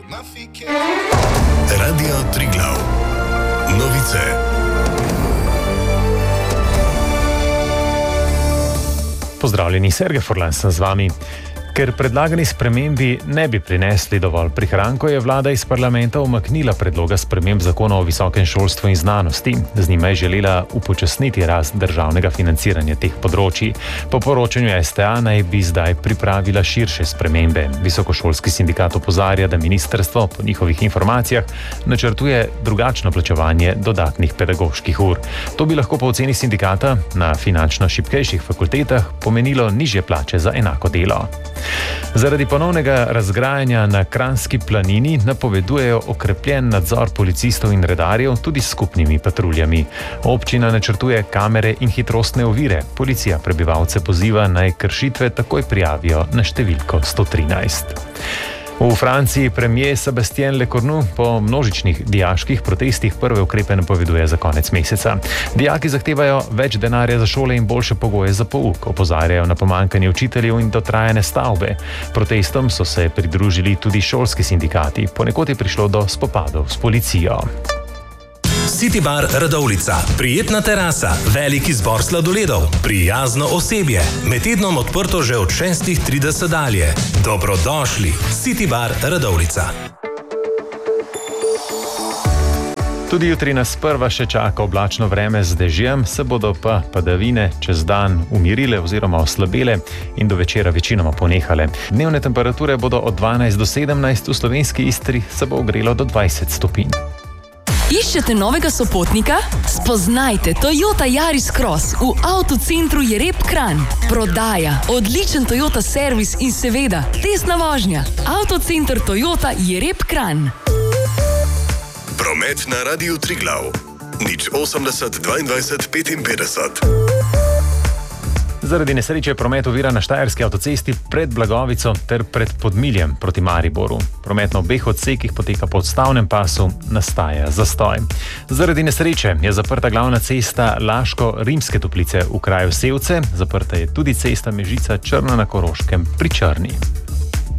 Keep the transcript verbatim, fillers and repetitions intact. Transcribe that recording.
Radio Triglav. Novice. Pozdravljeni, Sergej Furlan sem z vami. Ker predlagani spremembi ne bi prinesli dovolj prihrankov, je vlada iz parlamenta umaknila predloga sprememb zakona o visokem šolstvu in znanosti. Z njima je želela upočasniti rast državnega financiranja teh področij. Po poročanju S T A naj bi zdaj pripravila širše spremembe. Visokošolski sindikat opozarja, da ministrstvo po njihovih informacijah načrtuje drugačno plačevanje dodatnih pedagoških ur. To bi lahko po oceni sindikata na finančno šibkejših fakultetah pomenilo nižje plače za enako delo. Zaradi ponovnega razgrajanja na Kranjski planini napovedujejo okrepljen nadzor policistov in redarjev tudi s skupnimi patruljami. Občina načrtuje kamere in hitrostne ovire. Policija prebivalce poziva, naj kršitve takoj prijavijo na številko sto trinajst. V Franciji premier Sébastien Lecornu po množičnih dijaških protestih prve ukrepe napoveduje za konec meseca. Dijaki zahtevajo več denarja za šole in boljše pogoje za pouk, opozarjajo na pomanjkanje učiteljev in dotrajane stavbe. Protestom so se pridružili tudi šolski sindikati. Ponekod je prišlo do spopadov s policijo. City Bar Radovljica. Prijetna terasa, velik izbor sladoledov, prijazno osebje. Med tednom odprto že od šestih trideset dalje. Dobrodošli. City Bar Radovljica. Tudi jutri nas sprva še čaka oblačno vreme z dežjem, se bodo pa padavine čez dan umirile oziroma oslabele in do večera večinoma ponehale. Dnevne temperature bodo od dvanajst do sedemnajst, v slovenski Istri se bo ogrelo do dvajset stopinj. Iščete novega sopotnika? Spoznajte Toyota Yaris Cross v avtocentru Jereb Kranj. Prodaja, odličen Toyota servis in seveda testna vožnja. Avtocenter Toyota Jereb Kranj. Promet na Radiu Triglav. nič osemdeset dvaindvajset petinpetdeset. Zaradi nesreče promet ovira na štajerski avtocesti pred Blagovico ter pred Podmiljem proti Mariboru. Promet na obeh odsekih poteka po odstavnem pasu, nastaja zastoj. Zaradi nesreče je zaprta glavna cesta Laško-Rimske Toplice v kraju Sevce, zaprta je tudi cesta Mežica Črna na Koroškem pri Črni.